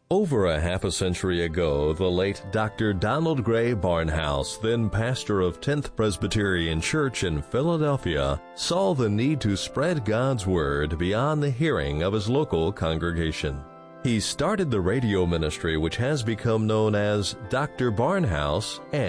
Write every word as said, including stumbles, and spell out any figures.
Over a half a century ago, the late Doctor Donald Gray Barnhouse, then pastor of tenth Presbyterian Church in Philadelphia, saw the need to spread God's Word beyond the hearing of his local congregation. He started the radio ministry which has become known as Doctor Barnhouse and